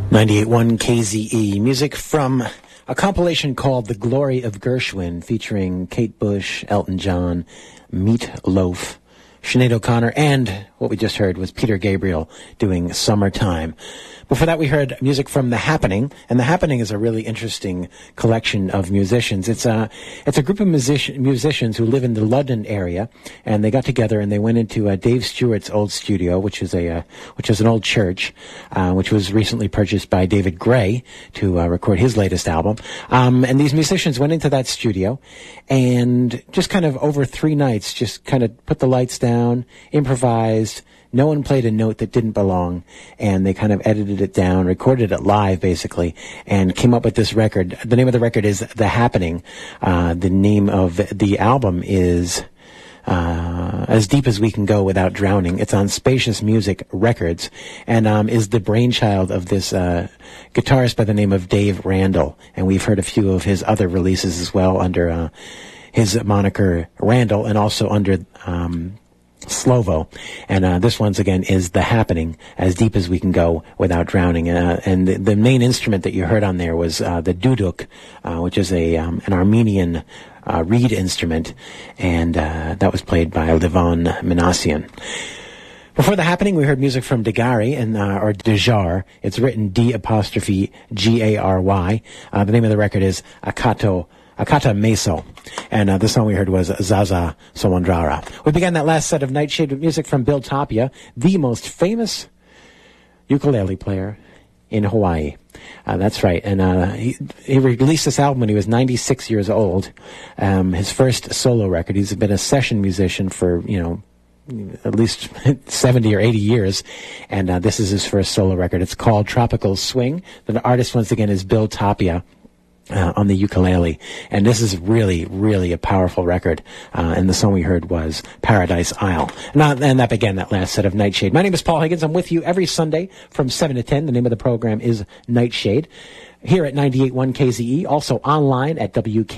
98.1 KZE. Music from a compilation called The Glory of Gershwin, featuring Kate Bush, Elton John, Meat Loaf, Sinead O'Connor, and what we just heard was Peter Gabriel doing Summertime. Before that, we heard music from The Happening, and The Happening is a really interesting collection of musicians. It's a group of musicians who live in the London area, and they got together and they went into Dave Stewart's old studio, which is an old church, which was recently purchased by David Gray to record his latest album. And these musicians went into that studio and just kind of over 3 nights, just kind of put the lights down, improvised. No one played a note that didn't belong, and they kind of edited it down, recorded it live, basically, and came up with this record. The name of the record is The Happening. The name of the album is As Deep as We Can Go Without Drowning. It's on Spacious Music Records, and is the brainchild of this guitarist by the name of Dave Randall. And we've heard a few of his other releases as well under his moniker Randall, and also under Slovo. And this once again is The Happening, As Deep as We Can Go Without Drowning. And the main instrument that you heard on there was the duduk, which is an Armenian reed instrument, and that was played by Levon Minassian. Before The Happening, we heard music from Degary, or Dejar. It's written D''Gary. The name of the record is Akata Meso. And the song we heard was Zaza Sawandrara. We began that last set of Nightshade with music from Bill Tapia, the most famous ukulele player in Hawaii. That's right. And he released this album when he was 96 years old. His first solo record. He's been a session musician for, at least 70 or 80 years. And this is his first solo record. It's called Tropical Swing. The artist, once again, is Bill Tapia. On the ukulele. And this is really, really a powerful record. And the song we heard was Paradise Isle. And that began that last set of Nightshade. My name is Paul Higgins. I'm with you every Sunday from 7 to 10. The name of the program is Nightshade. Here at 98.1 KZE, also online at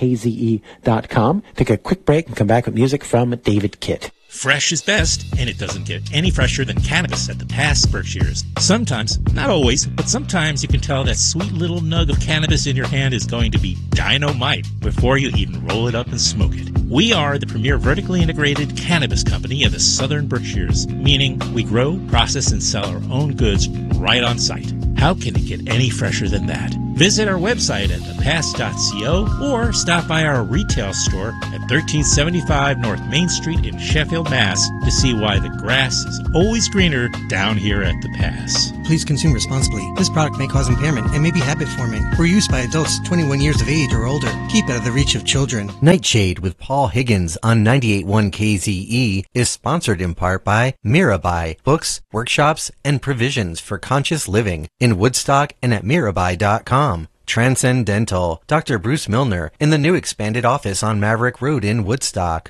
WKZE.com. Take a quick break and come back with music from David Kitt. Fresh is best, and it doesn't get any fresher than cannabis at the Pass Berkshires. Sometimes, not always, but sometimes you can tell that sweet little nug of cannabis in your hand is going to be dynamite before you even roll it up and smoke it. We are the premier vertically integrated cannabis company of the Southern Berkshires, meaning we grow, process, and sell our own goods right on site. How can it get any fresher than that? Visit our website at thepass.co or stop by our retail store at 1375 North Main Street in Sheffield, Mass. to see why the grass is always greener down here at the Pass. Please consume responsibly. This product may cause impairment and may be habit-forming. For use by adults 21 years of age or older. Keep out of the reach of children. Nightshade with Paul Higgins on 98.1 KZE is sponsored in part by Mirabai, books, workshops, and provisions for conscious living in Woodstock and at Mirabai.com. Transcendental, Dr. Bruce Milner in the new expanded office on Maverick Road in Woodstock.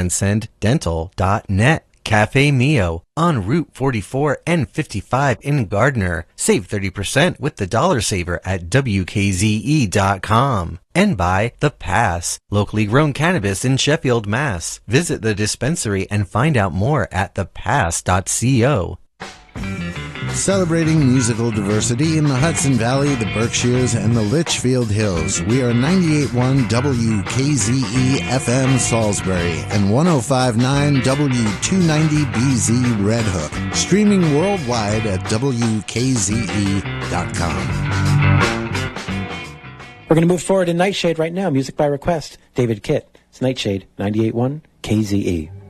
Transcendental.net. Cafe Mio on Route 44 and 55 in Gardner. Save 30% with the Dollar Saver at WKZE.com. And by The Pass, locally grown cannabis in Sheffield, Mass. Visit the dispensary and find out more at thepass.co. Celebrating musical diversity in the Hudson Valley, the Berkshires, and the Litchfield Hills. We are 98.1 WKZE FM Salisbury and 105.9 W290BZ Red Hook. Streaming worldwide at WKZE.com. We're going to move forward in Nightshade right now. Music by request. David Kitt. It's Nightshade, 98.1 KZE.